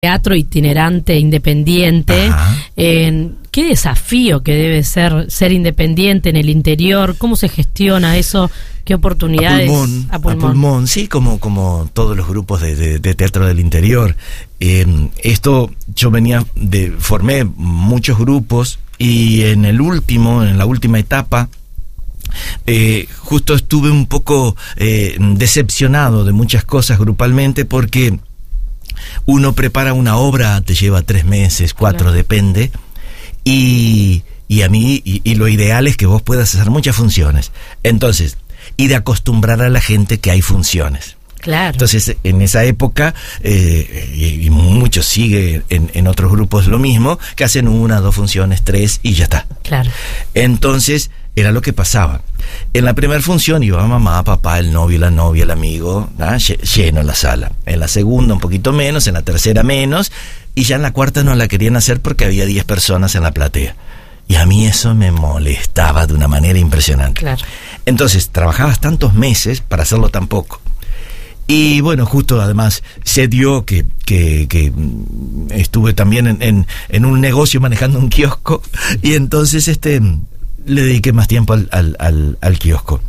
teatro itinerante, independiente. ¿Qué desafío que debe ser independiente en el interior? ¿Cómo se gestiona eso? ¿Qué oportunidades? A pulmón, sí, como todos los grupos de teatro del interior. Esto, yo formé muchos grupos y en la última etapa, justo estuve un poco decepcionado de muchas cosas grupalmente, porque uno prepara una obra, te lleva 3 meses, 4, claro, depende, y a mí, y lo ideal es que vos puedas hacer muchas funciones. Entonces, y de acostumbrar a la gente que hay funciones. Claro. Entonces, en esa época, y muchos siguen en otros grupos lo mismo, que hacen 1, 2 funciones, 3 y ya está. Claro. Entonces, era lo que pasaba. En la primera función iba mamá, papá, el novio, la novia, el amigo, lleno la sala. En la segunda un poquito menos, en la tercera menos, y ya en la cuarta no la querían hacer porque había 10 personas en la platea. Y a mí eso me molestaba de una manera impresionante. Claro. Entonces, trabajabas tantos meses para hacerlo tan poco. Y bueno, justo además se dio que estuve también en un negocio manejando un kiosco, y entonces le dediqué más tiempo al kiosco.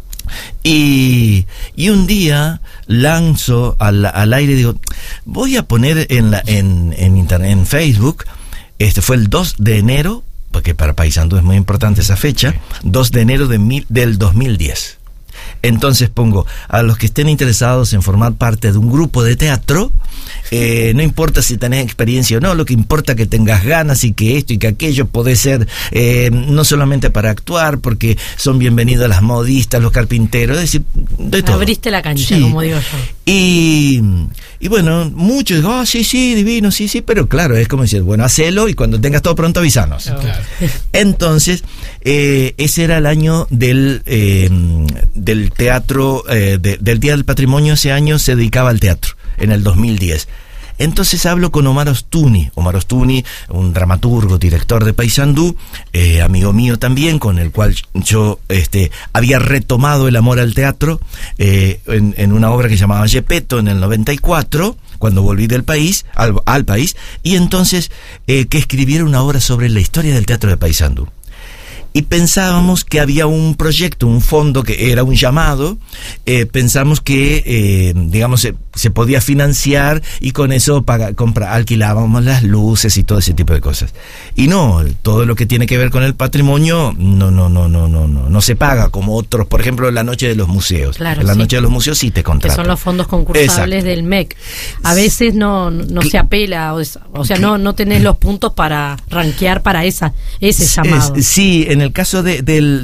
Y un día lanzo al aire, digo, voy a poner en internet, en Facebook, fue el 2 de enero, porque para Paysandú es muy importante esa fecha, 2 de enero del 2010. Entonces pongo, a los que estén interesados en formar parte de un grupo de teatro, no importa si tenés experiencia o no, lo que importa es que tengas ganas, y que esto y que aquello podés ser, no solamente para actuar, porque son bienvenidos las modistas, los carpinteros, es decir, de todo. Abriste la cancha, sí, como digo yo. Y bueno, muchos digo, sí, divino, sí, pero claro, es como decir, bueno, hacelo y cuando tengas todo pronto avísanos. Claro. Entonces, ese era el año del teatro, del Día del Patrimonio. Ese año se dedicaba al teatro, en el 2010. Entonces hablo con Omar Ostuni, un dramaturgo, director de Paysandú, amigo mío también, con el cual yo había retomado el amor al teatro en una obra que se llamaba Gepetto en el 94, cuando volví del país, al país, y entonces que escribiera una obra sobre la historia del teatro de Paysandú. Y pensábamos que había un proyecto, un fondo que era un llamado, pensamos que, digamos, se podía financiar, y con eso alquilábamos las luces y todo ese tipo de cosas. Y no, todo lo que tiene que ver con el patrimonio no se paga como otros, por ejemplo, la Noche de los Museos. Claro, en la Noche de los Museos sí te contratan. Que son los fondos concursables. Exacto. Del MEC. A veces no se apela, o sea, no tenés los puntos para rankear para ese llamado. Sí, en el caso de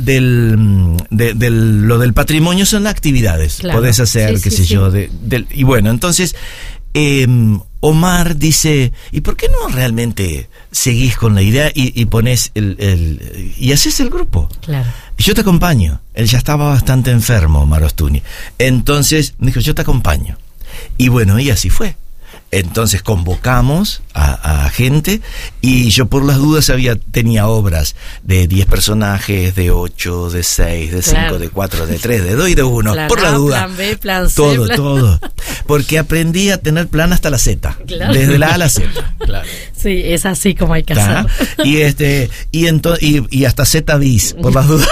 lo del patrimonio son actividades, claro, podés hacer, yo, y bueno, entonces Omar dice, ¿y por qué no realmente seguís con la idea y ponés y haces el grupo? Claro. Yo te acompaño. Él ya estaba bastante enfermo, Omar Ostuni. Entonces me dijo, yo te acompaño. Y bueno, y así fue. Entonces convocamos a gente, y yo por las dudas tenía obras de 10 personajes, de 8, de 6, de 5, claro, de 4, de 3, de 2 y de 1, plan por la duda. Plan B, plan C, todo. Porque aprendí a tener plan hasta la Z, claro, desde la A a la Z. Claro. Sí, es así como hay que hacerlo. Y hasta Z bis, por las dudas.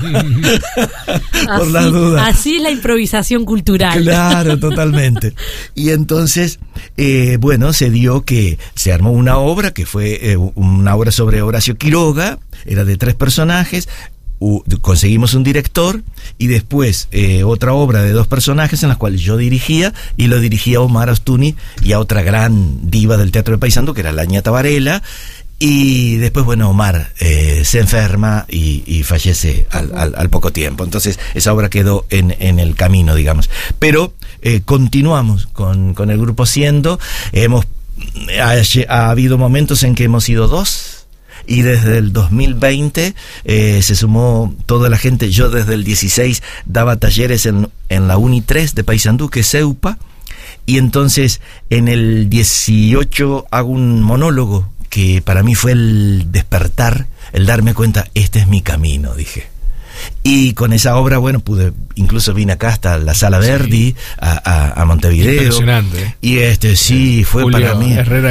Por las dudas. Así es la improvisación cultural. Claro, totalmente. Y entonces, bueno, se dio que se armó una obra que fue una obra sobre Horacio Quiroga, era de 3 personajes, conseguimos un director, y después otra obra de 2 personajes en las cuales yo dirigía, y lo dirigía Omar Ostuni y a otra gran diva del teatro de Paysandú, que era la Ñata Varela. Y después, bueno, Omar se enferma y fallece al poco tiempo. Entonces esa obra quedó en el camino, digamos. Pero continuamos con el grupo siendo. Ha habido momentos en que hemos sido 2, y desde el 2020 se sumó toda la gente. Yo desde el 16 daba talleres en la Uni 3 de Paysandú, que es EUPA, y entonces en el 18 hago un monólogo que para mí fue el despertar, el darme cuenta, este es mi camino, dije. Y con esa obra, bueno, incluso vine acá hasta la Sala Verdi, a Montevideo. Impresionante. Y sí, fue Julio para mí. Herrera